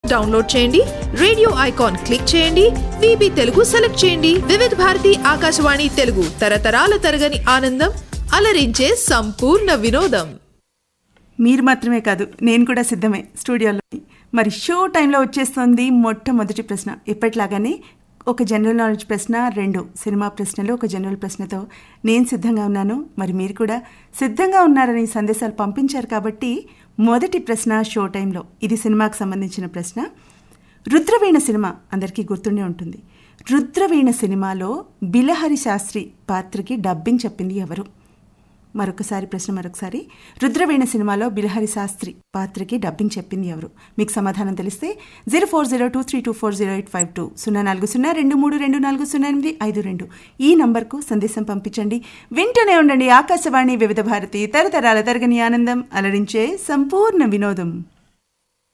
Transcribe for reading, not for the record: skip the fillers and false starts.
Download చేయండి, radio icon click చేయండి, VB Telugu select చేయండి. వివిధ భారతి ఆకాశవాణి తెలుగు, తరతరాల తరగని ఆనందం, అలరించే సంపూర్ణ వినోదం. మీరు మాత్రమే కాదు, నేను కూడా సిద్ధమే స్టూడియోలో. మరి షో టైంలో వచ్చేస్తుంది మొట్టమొదటి ప్రశ్న. ఎప్పటిలాగానే ఒక జనరల్ నాలెడ్జ్ ప్రశ్న, 2 సినిమా ప్రశ్నలు, ఒక జనరల్ ప్రశ్నతో నేను సిద్ధంగా ఉన్నాను. మరి మీరు కూడా సిద్ధంగా ఉన్నారని సందేశాలు పంపించారు కాబట్టి మొదటి ప్రశ్న షో టైంలో. ఇది సినిమాకు సంబంధించిన ప్రశ్న. రుద్రవీణ సినిమా అందరికీ గుర్తుండే ఉంటుంది. రుద్రవీణ సినిమాలో బిలహరి శాస్త్రి పాత్రకి డబ్బింగ్ చెప్పింది ఎవరు? మరొకసారి రుద్రవీణ సినిమాలో బిలహరి శాస్త్రి పాత్రకి డబ్బింగ్ చెప్పింది ఎవరు? మీకు సమాధానం తెలిస్తే 040232408520 040232408522 ఈ నంబర్కు సందేశం పంపించండి. వింటూనే ఉండండి ఆకాశవాణి వివిధ భారతి, తరతరాల తరగని ఆనందం, అలరించే సంపూర్ణ వినోదం.